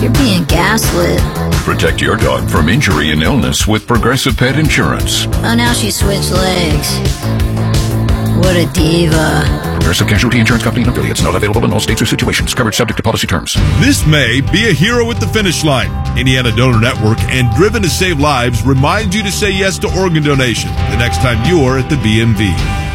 You're being gaslit. Protect your dog from injury and illness with Progressive Pet Insurance. Oh, now she switched legs. What a diva. Progressive Casualty Insurance Company and affiliates. Not available in all states or situations. Coverage subject to policy terms. This May, be a hero at the finish line. Indiana Donor Network and Driven to Save Lives remind you to say yes to organ donation the next time you're at the BMV.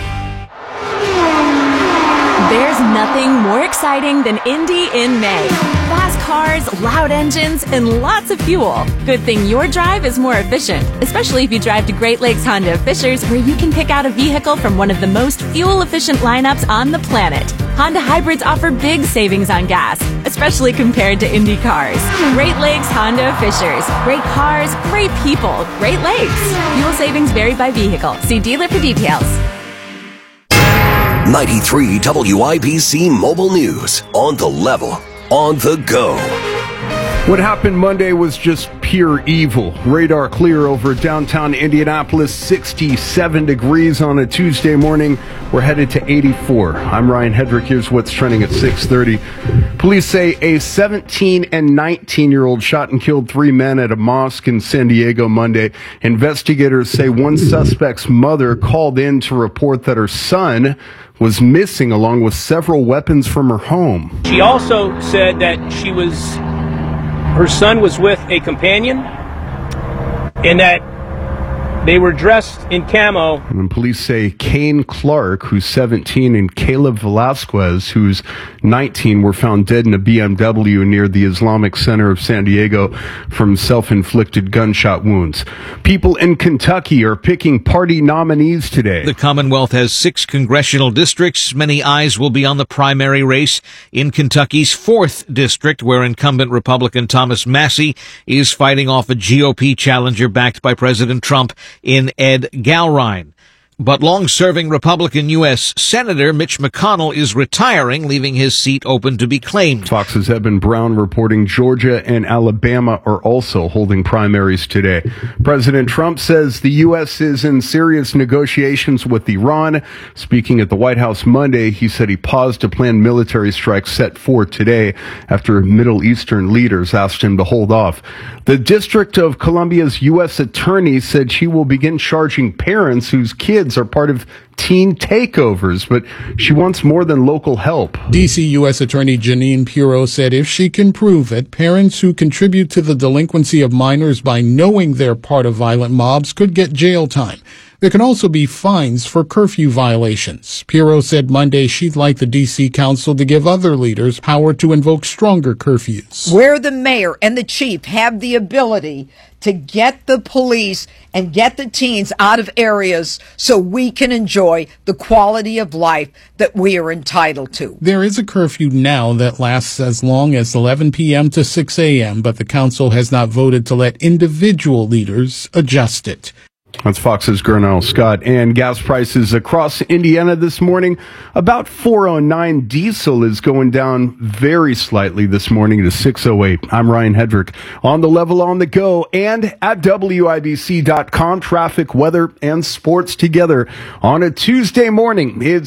There's nothing more exciting than Indy in May. Fast cars, loud engines, and lots of fuel. Good thing your drive is more efficient, especially if you drive to Great Lakes Honda of Fishers, where you can pick out a vehicle from one of the most fuel-efficient lineups on the planet. Honda hybrids offer big savings on gas, especially compared to Indy cars. Great Lakes Honda of Fishers. Great cars, great people, Great Lakes. Fuel savings vary by vehicle. See dealer for details. 93 WIBC Mobile News. On the level, on the go. What happened Monday was just pure evil. Radar clear over downtown Indianapolis, 67 degrees on a Tuesday morning. We're headed to 84. I'm Ryan Hedrick. Here's what's trending at 6:30. Police say a 17 and 19-year-old shot and killed 3 men at a mosque in San Diego Monday. Investigators say one suspect's mother called in to report that her son was missing along with several weapons from her home. She also said that her son was with a companion and that they were dressed in camo. And police say Kane Clark, who's 17, and Caleb Velasquez, who's 19, were found dead in a BMW near the Islamic Center of San Diego from self-inflicted gunshot wounds. People in Kentucky are picking party nominees today. The Commonwealth has 6 congressional districts. Many eyes will be on the primary race in Kentucky's 4th district, where incumbent Republican Thomas Massie is fighting off a GOP challenger backed by President Trump in Ed Galrine. But long-serving Republican U.S. Senator Mitch McConnell is retiring, leaving his seat open to be claimed. Fox's Eben Brown reporting Georgia and Alabama are also holding primaries today. President Trump says the U.S. is in serious negotiations with Iran. Speaking at the White House Monday, he said he paused a planned military strike set for today after Middle Eastern leaders asked him to hold off. The District of Columbia's U.S. attorney said she will begin charging parents whose kids are part of teen takeovers, but she wants more than local help. D.C. U.S. Attorney Jeanine Pirro said if she can prove that parents who contribute to the delinquency of minors by knowing they're part of violent mobs could get jail time. There can also be fines for curfew violations. Pirro said Monday she'd like the D.C. Council to give other leaders power to invoke stronger curfews. Where the mayor and the chief have the ability to get the police and get the teens out of areas so we can enjoy the quality of life that we are entitled to. There is a curfew now that lasts as long as 11 p.m. to 6 a.m., but the council has not voted to let individual leaders adjust it. That's Fox's Gernal Scott. And gas prices across Indiana this morning, about $4.09. Diesel is going down very slightly this morning to $6.08. I'm Ryan Hedrick. On the level, on the go, and at WIBC.com. Traffic, weather, and sports together on a Tuesday morning. It's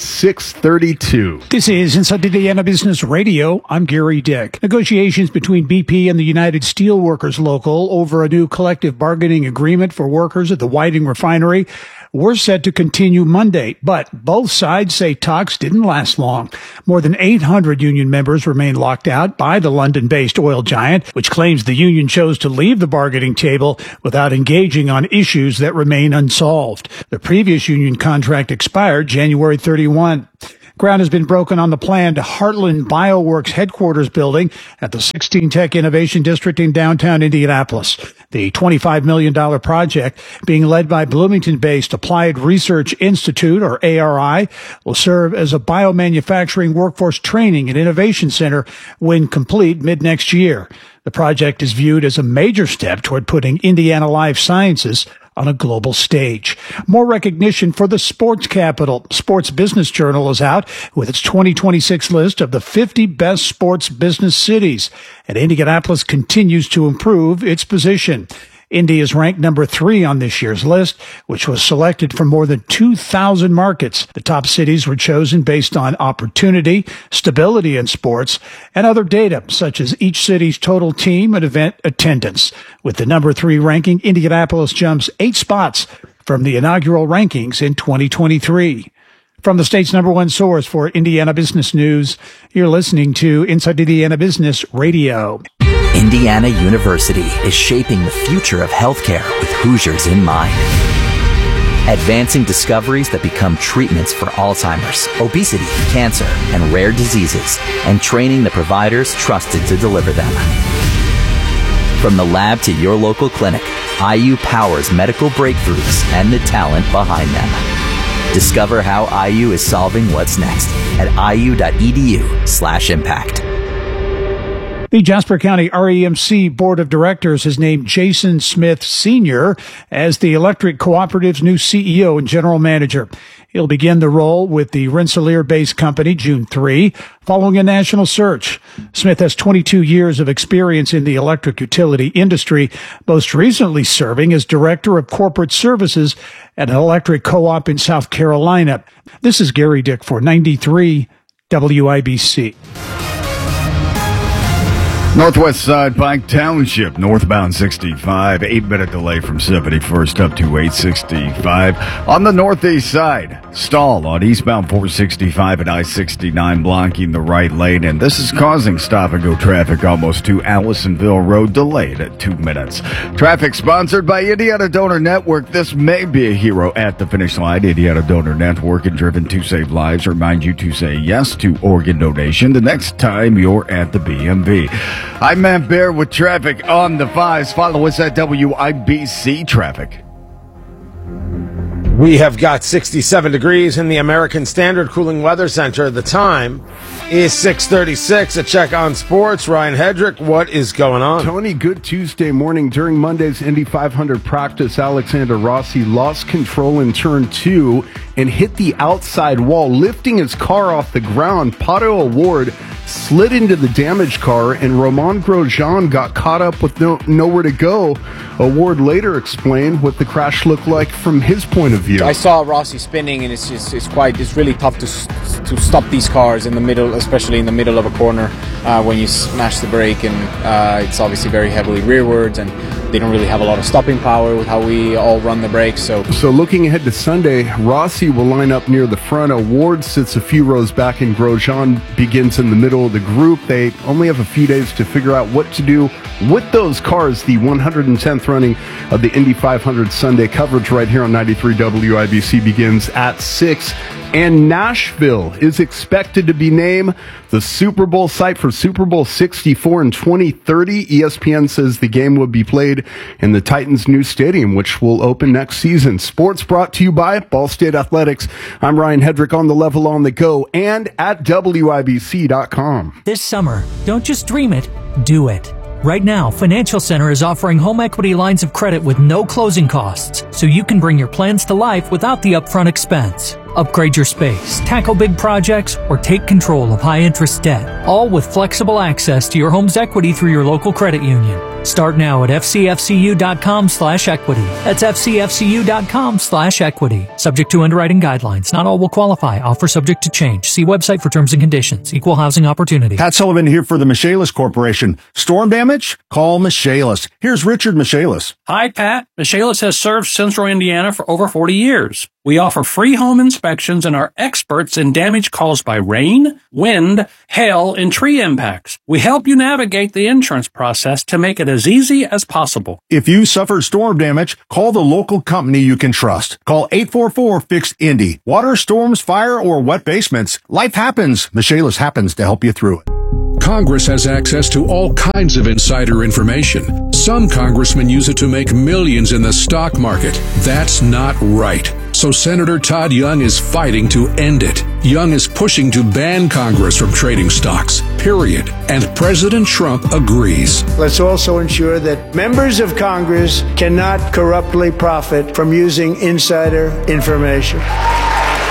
6:32. This is Inside Indiana Business Radio. I'm Gary Dick. Negotiations between BP and the United Steelworkers Local over a new collective bargaining agreement for workers at the Whiting Refinery were set to continue Monday, but both sides say talks didn't last long. More than 800 union members remain locked out by the London-based oil giant, which claims the union chose to leave the bargaining table without engaging on issues that remain unsolved. The previous union contract expired January 31. Ground has been broken on the planned Heartland Bioworks headquarters building at the 16 Tech Innovation District in downtown Indianapolis. The $25 million project, being led by Bloomington-based Applied Research Institute, or ARI, will serve as a biomanufacturing workforce training and innovation center when complete mid-next year. The project is viewed as a major step toward putting Indiana life sciences on a global stage. More recognition for the sports capital. Sports Business Journal is out with its 2026 list of the 50 best sports business cities, and Indianapolis continues to improve its position. Indy is ranked number 3 on this year's list, which was selected from more than 2,000 markets. The top cities were chosen based on opportunity, stability in sports, and other data, such as each city's total team and event attendance. With the number 3 ranking, Indianapolis jumps 8 spots from the inaugural rankings in 2023. From the state's number 1 source for Indiana business news, you're listening to Inside Indiana Business Radio. Indiana University is shaping the future of healthcare with Hoosiers in mind. Advancing discoveries that become treatments for Alzheimer's, obesity, cancer, and rare diseases, and training the providers trusted to deliver them. From the lab to your local clinic, IU powers medical breakthroughs and the talent behind them. Discover how IU is solving what's next at iu.edu/impact. The Jasper County REMC Board of Directors has named Jason Smith Sr. as the Electric Cooperative's new CEO and General Manager. He'll begin the role with the Rensselaer-based company June 3, following a national search. Smith has 22 years of experience in the electric utility industry, most recently serving as Director of Corporate Services at an electric co-op in South Carolina. This is Gary Dick for 93 WIBC. Northwest side, Pike Township, northbound 65, 8-minute delay from 71st up to 865. On the northeast side, stall on eastbound 465 and I-69 blocking the right lane, and this is causing stop-and-go traffic almost to Allisonville Road, delayed at 2 minutes. Traffic sponsored by Indiana Donor Network. This may be a hero at the finish line. Indiana Donor Network and Driven to Save Lives remind you to say yes to organ donation the next time you're at the BMV. I'm Matt Bear with traffic on the 5s. Follow us at WIBC Traffic. We have got 67 degrees in the American Standard Cooling Weather Center. The time is 6:36. A check on sports. Ryan Hedrick, what is going on? Tony, good Tuesday morning. During Monday's Indy 500 practice, Alexander Rossi lost control in turn 2 and hit the outside wall, lifting his car off the ground. Pato O'Ward slid into the damaged car, and Romain Grosjean got caught up with nowhere to go. O'Ward later explained what the crash looked like from his point of view. I saw Rossi spinning, and it's really tough to stop these cars in the middle, especially in the middle of a corner when you smash the brake, and it's obviously very heavily rearwards, and they don't really have a lot of stopping power with how we all run the brakes. So looking ahead to Sunday, Rossi will line up near the front. O'Ward sits a few rows back, and Grosjean begins in the middle of the group. They only have a few days to figure out what to do with those cars. The 110th running of the Indy 500 Sunday coverage right here on 93 WIBC begins at 6. And Nashville is expected to be named the Super Bowl site for Super Bowl 64 in 2030. ESPN says the game will be played in the Titans' new stadium, which will open next season. Sports brought to you by Ball State Athletics. I'm Ryan Hedrick on the level, on the go, and at WIBC.com. This summer, don't just dream it, do it. Right now, Financial Center is offering home equity lines of credit with no closing costs, so you can bring your plans to life without the upfront expense. Upgrade your space, tackle big projects, or take control of high-interest debt, all with flexible access to your home's equity through your local credit union. Start now at fcfcu.com/equity. That's fcfcu.com/equity. Subject to underwriting guidelines. Not all will qualify. Offer subject to change. See website for terms and conditions. Equal housing opportunity. Pat Sullivan here for the Michaelis Corporation. Storm damage? Call Michaelis. Here's Richard Michaelis. Hi, Pat. Michaelis has served Central Indiana for over 40 years. We offer free home inspections and are experts in damage caused by rain, wind, hail, and tree impacts. We help you navigate the insurance process to make it as easy as possible. If you suffered storm damage, call the local company you can trust. Call 844-FIX-INDY. Water, storms, fire, or wet basements. Life happens. Michaelis happens to help you through it. Congress has access to all kinds of insider information. Some congressmen use it to make millions in the stock market. That's not right. So Senator Todd Young is fighting to end it. Young is pushing to ban Congress from trading stocks, period. And President Trump agrees. Let's also ensure that members of Congress cannot corruptly profit from using insider information.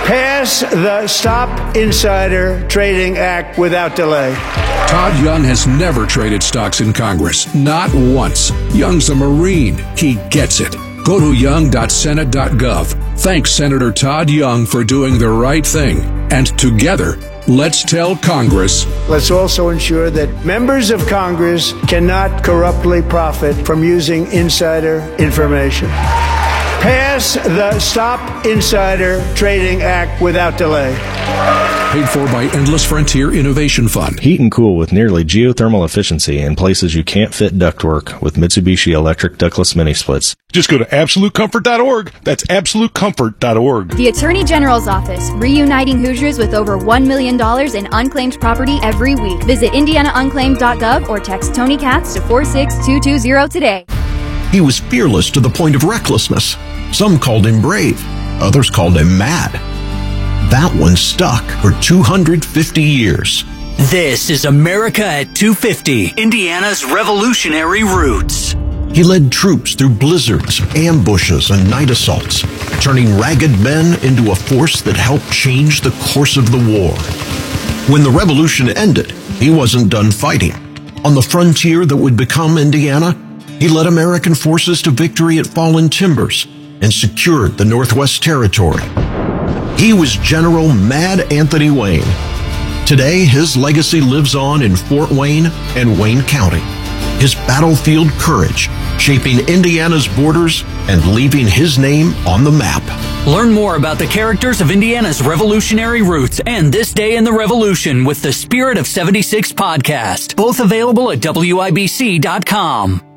Pass the Stop Insider Trading Act without delay. Todd Young has never traded stocks in Congress, not once. Young's a Marine. He gets it. Go to young.senate.gov. Thank Senator Todd Young for doing the right thing. And together, let's tell Congress. Let's also ensure that members of Congress cannot corruptly profit from using insider information. Pass the Stop Insider Trading Act without delay. Paid for by Endless Frontier Innovation Fund. Heat and cool with nearly geothermal efficiency in places you can't fit ductwork with Mitsubishi Electric Ductless Mini Splits. Just go to AbsoluteComfort.org. That's AbsoluteComfort.org. The Attorney General's Office, reuniting Hoosiers with over $1 million in unclaimed property every week. Visit IndianaUnclaimed.gov or text Tony Katz to 46220 today. He was fearless to the point of recklessness. Some called him brave. Others called him mad. That one stuck for 250 years. This is America at 250, Indiana's revolutionary roots. He led troops through blizzards, ambushes, and night assaults, turning ragged men into a force that helped change the course of the war. When the revolution ended, he wasn't done fighting. On the frontier that would become Indiana, he led American forces to victory at Fallen Timbers and secured the Northwest Territory. He was General Mad Anthony Wayne. Today, his legacy lives on in Fort Wayne and Wayne County. His battlefield courage shaping Indiana's borders and leaving his name on the map. Learn more about the characters of Indiana's revolutionary roots and This Day in the Revolution with the Spirit of 76 podcast. Both available at WIBC.com.